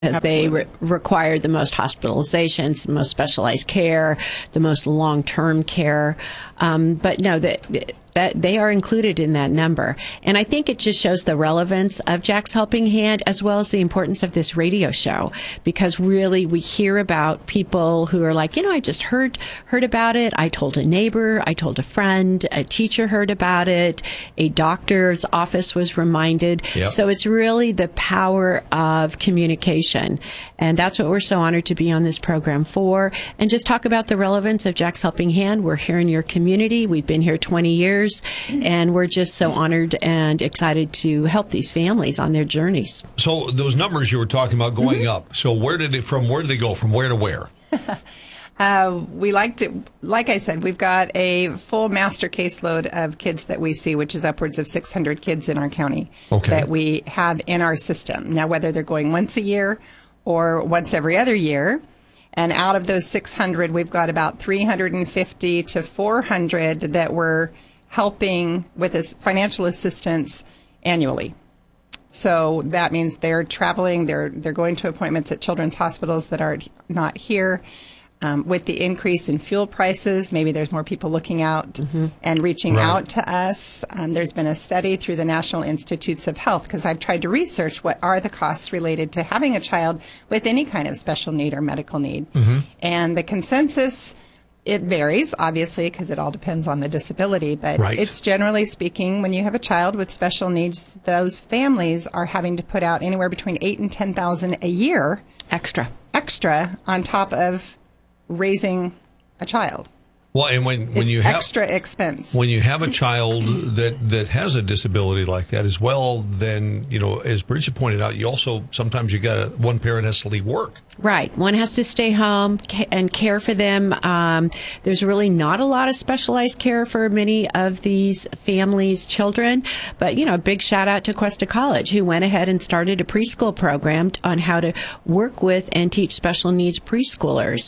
as Absolutely. they require the most hospitalizations, the most specialized care, the most long-term care. But no, that they are included in that number. And I think it just shows the relevance of Jack's Helping Hand, as well as the importance of this radio show, because really we hear about people who are like, I just heard about it. I told a neighbor, I told a friend, a teacher heard about it, a doctor's office was reminded. Yep. So it's really the power of communication. And that's what we're so honored to be on this program for. And just talk about the relevance of Jack's Helping Hand. We're here in your community. We've been here 20 years. And we're just so honored and excited to help these families on their journeys. So those numbers you were talking about going up. So where did they go? From where to where? We like I said, we've got a full master caseload of kids that we see, which is upwards of 600 kids in our county that we have in our system. Now, whether they're going once a year or once every other year, and out of those 600, we've got about 350 to 400 that we're helping with this financial assistance annually. So that means they're traveling, they're going to appointments at children's hospitals that are not here. With the increase in fuel prices, maybe there's more people looking out and reaching out to us. There's been a study through the National Institutes of Health, because I've tried to research what are the costs related to having a child with any kind of special need or medical need. And the consensus, it varies, obviously, because it all depends on the disability. But it's generally speaking, when you have a child with special needs, those families are having to put out anywhere between $8,000 and $10,000 a year extra on top of raising a child. Well, and when you have extra expense, when you have a child that has a disability like that as well, then as Bridget pointed out, you also sometimes one parent has to leave work. Right. One has to stay home and care for them. There's really not a lot of specialized care for many of these families' children. But, a big shout out to Cuesta College, who went ahead and started a preschool program on how to work with and teach special needs preschoolers.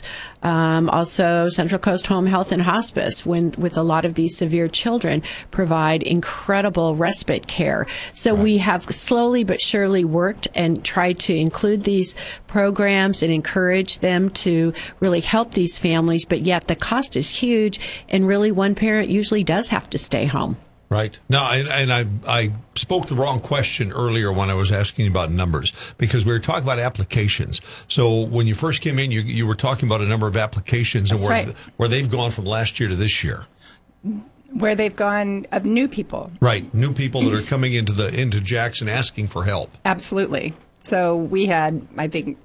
Also, Central Coast Home Health and Hospice, with a lot of these severe children, provide incredible respite care. So we have slowly but surely worked and tried to include these programs and encourage them to really help these families, but yet the cost is huge, and really one parent usually does have to stay home. Right. Now, I spoke the wrong question earlier when I was asking about numbers, because we were talking about applications. So when you first came in, you were talking about a number of applications and where they've gone from last year to this year. Where they've gone of new people. Right. New people that are coming into Jackson asking for help. Absolutely. So we had, I think,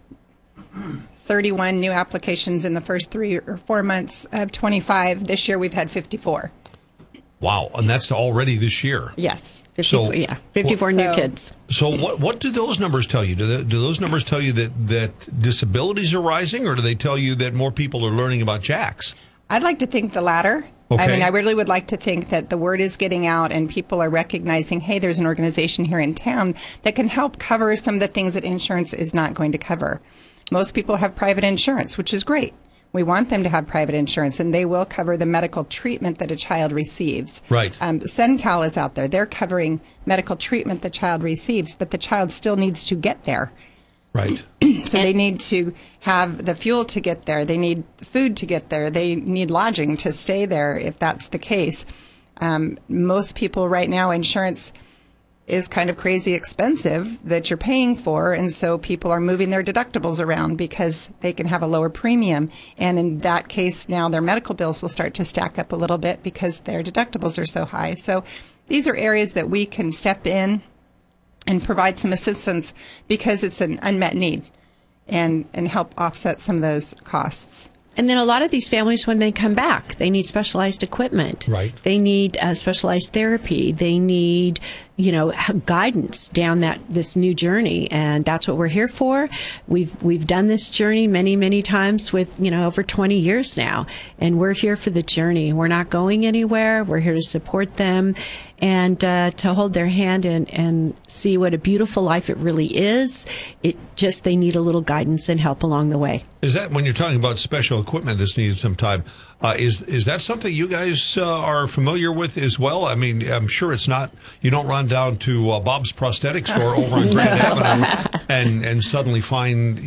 31 new applications in the first 3 or 4 months of 25. This year we've had 54. Wow, and that's already this year. Yes. 54 new kids. So what do those numbers tell you? Do those numbers tell you that disabilities are rising, or do they tell you that more people are learning about Jack's? I'd like to think the latter. Okay. I mean, I really would like to think that the word is getting out and people are recognizing, hey, there's an organization here in town that can help cover some of the things that insurance is not going to cover. Most people have private insurance, which is great. We want them to have private insurance, and they will cover the medical treatment that a child receives. Right. SenCal is out there. They're covering medical treatment the child receives, but the child still needs to get there. Right. So they need to have the fuel to get there. They need food to get there. They need lodging to stay there, if that's the case. Most people right now, insurance is kind of crazy expensive that you're paying for, and so people are moving their deductibles around because they can have a lower premium. And in that case, now their medical bills will start to stack up a little bit because their deductibles are so high. So these are areas that we can step in and provide some assistance because it's an unmet need, and help offset some of those costs. And then a lot of these families, when they come back, they need specialized equipment. Right. They need specialized therapy. They need, guidance down this new journey. And that's what we're here for. We've done this journey many, many times with, over 20 years now. And we're here for the journey. We're not going anywhere. We're here to support them and to hold their hand and see what a beautiful life it really is. They need a little guidance and help along the way. Is that, when you're talking about special equipment that's needed sometime, is that something you guys are familiar with as well? I mean, I'm sure it's not, you don't run down to Bob's Prosthetic Store over on Grand Avenue and suddenly find